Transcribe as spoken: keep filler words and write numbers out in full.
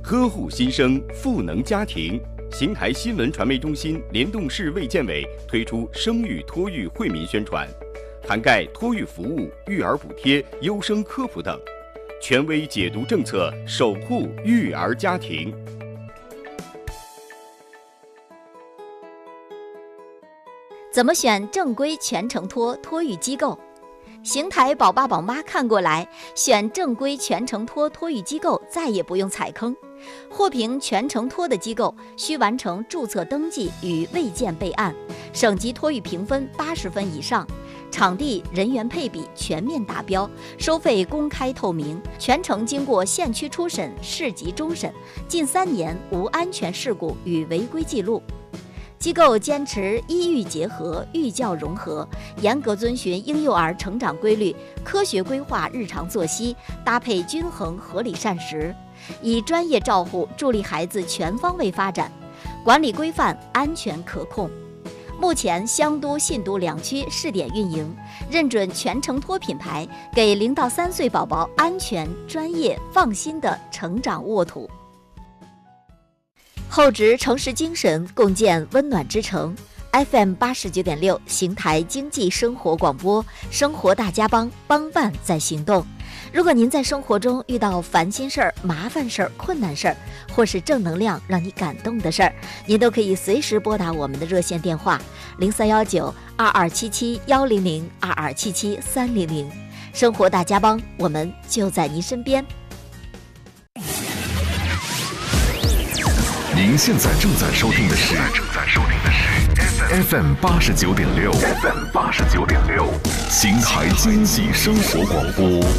呵护新生，赋能家庭。邢台新闻传媒中心联动市卫健委推出生育托育惠民宣传，涵盖托育服务、育儿补贴、优生科普等，权威解读政策，守护育儿家庭。 怎么选正规全程托托育机构？邢台宝爸宝妈看过来，选正规全程托托育机构再也不用踩坑。获评全程托的机构需完成注册登记与卫健备案，省级托育评分八十分以上，场地人员配比全面达标，收费公开透明，全程经过县区初审、市级终审，近三年无安全事故与违规记录。机构坚持医育结合、育教融合，严格遵循婴幼儿成长规律，科学规划日常作息，搭配均衡合理膳食，以专业照护助力孩子全方位发展，管理规范、安全可控。目前湘都、信都两区试点运营，认准全程托品牌，给零到三岁宝宝安全、专业、放心的成长沃土。厚植诚实精神，共建温暖之城。F M 八十九点六，邢台经济生活广播，生活大家帮，帮办在行动。如果您在生活中遇到烦心事儿、麻烦事儿、困难事儿，或是正能量让你感动的事儿，您都可以随时拨打我们的热线电话零三幺九二二七七幺零零二二七七三零零。生活大家帮，我们就在您身边。 您现在正在收听的是 F M 八十九点六 F M 八十九点六，邢台经济生活广播。